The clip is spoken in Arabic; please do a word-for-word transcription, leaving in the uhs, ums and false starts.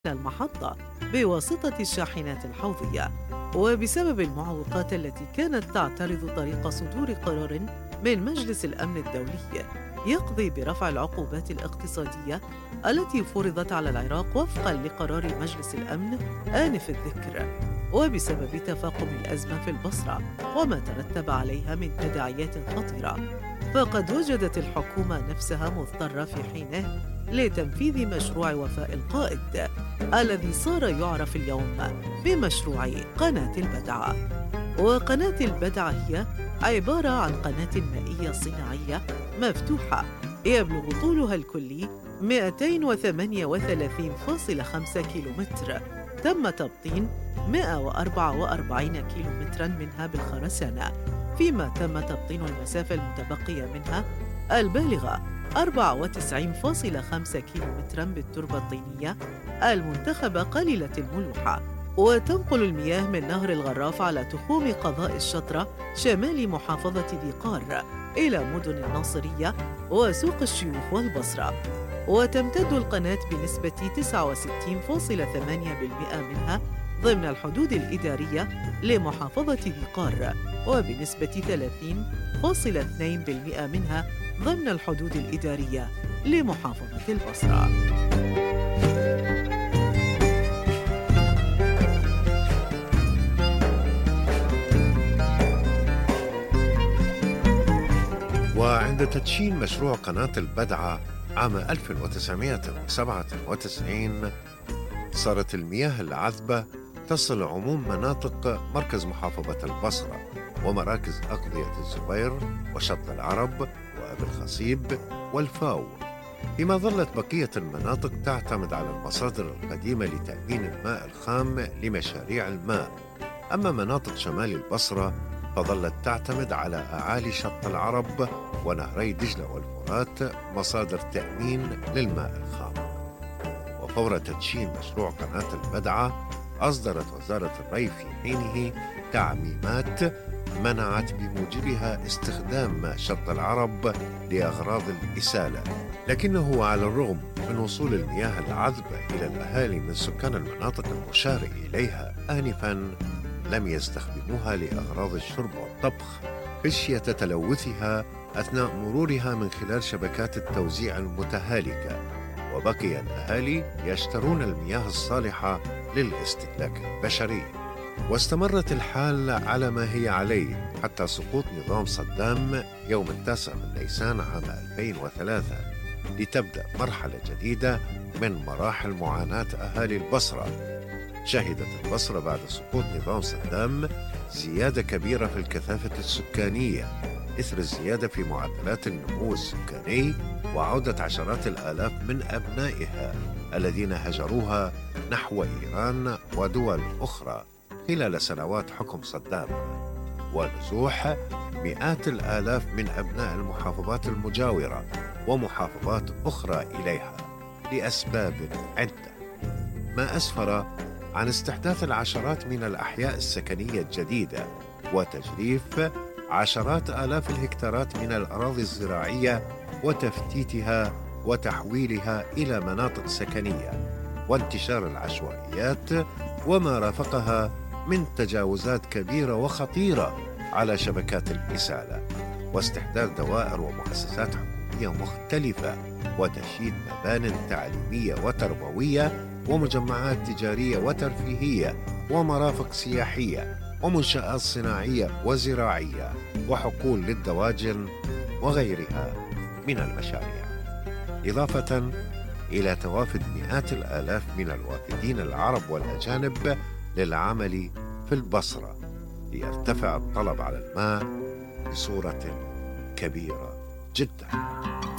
المحطة بواسطة الشاحنات الحوضية. وبسبب المعوقات التي كانت تعترض طريق صدور قرار من مجلس الأمن الدولي يقضي برفع العقوبات الاقتصادية التي فرضت على العراق وفقا لقرار مجلس الأمن آنف الذكر، وبسبب تفاقم الأزمة في البصرة وما ترتب عليها من تداعيات خطيرة، فقد وجدت الحكومة نفسها مضطرة في حينه لتنفيذ مشروع وفاء القائد الذي صار يعرف اليوم بمشروع قناة البدعة. وقناة البدعة هي عبارة عن قناة مائية صناعية مفتوحة يبلغ طولها الكلي مئتين وثمانية وثلاثين فاصلة خمسة كيلومتر، تم تبطين مئة وأربعة وأربعين كيلومتراً منها بالخرسانة، فيما تم تبطين المسافة المتبقية منها البالغة أربعة وتسعين فاصلة خمسة كيلومتراً بالتربة الطينية المنتخبة قليلة الملوحة، وتنقل المياه من نهر الغراف على تخوم قضاء الشطرة شمال محافظة ذي قار إلى مدن الناصرية وسوق الشيوخ والبصرة. وتمتد القناة بنسبة تسعة وستين فاصلة ثمانية بالمئة منها ضمن الحدود الإدارية لمحافظة ذي قار، وبنسبة ثلاثين فاصلة اثنين بالمئة منها ضمن الحدود الإدارية لمحافظة البصرة. وعند تدشين مشروع قناة البدعة عام ألف وتسعمائة وسبعة وتسعين صارت المياه العذبة تصل عموم مناطق مركز محافظة البصرة ومراكز أقضية الزبير وشط العرب وأبي الخصيب والفاو، فيما ظلت بقية المناطق تعتمد على المصادر القديمة لتأمين الماء الخام لمشاريع الماء. أما مناطق شمال البصرة فظلت تعتمد على أعالي شط العرب ونهري دجلة والفرات مصادر تأمين للماء الخام. وفور تدشين مشروع قناة البدعة أصدرت وزارة الري في حينه تعميمات منعت بموجبها استخدام ماء شط العرب لأغراض الإسالة، لكنه على الرغم من وصول المياه العذبة إلى الأهالي من سكان المناطق المشار إليها آنفاً لم يستخدموها لأغراض الشرب والطبخ خشية تلوثها أثناء مرورها من خلال شبكات التوزيع المتهالكة، وبقي الأهالي يشترون المياه الصالحة للاستهلاك البشري. واستمرت الحال على ما هي عليه حتى سقوط نظام صدام يوم التاسع من نيسان عام ألفين وثلاثة، لتبدأ مرحلة جديدة من مراحل معاناة أهالي البصرة. شهدت البصرة بعد سقوط نظام صدام زيادة كبيرة في الكثافة السكانية إثر الزيادة في معدلات النمو السكاني وعودة عشرات الآلاف من أبنائها الذين هجروها نحو إيران ودول أخرى خلال سنوات حكم صدام، ونزوح مئات الآلاف من أبناء المحافظات المجاورة ومحافظات أخرى إليها لأسباب عدة، ما أسفر عن استحداث العشرات من الأحياء السكنية الجديدة وتجريف عشرات آلاف الهكتارات من الأراضي الزراعية وتفتيتها وتحويلها إلى مناطق سكنية، وانتشار العشوائيات وما رافقها من تجاوزات كبيرة وخطيرة على شبكات الإسالة، واستحداث دوائر ومؤسسات حكومية مختلفة وتشييد مبان تعليمية وتربوية ومجمعات تجارية وترفيهية ومرافق سياحية ومنشآت صناعية وزراعية وحقول للدواجن وغيرها من المشاريع، إضافة إلى توافد مئات الآلاف من الوافدين العرب والأجانب للعمل في البصرة، ليرتفع الطلب على الماء بصورة كبيرة جداً.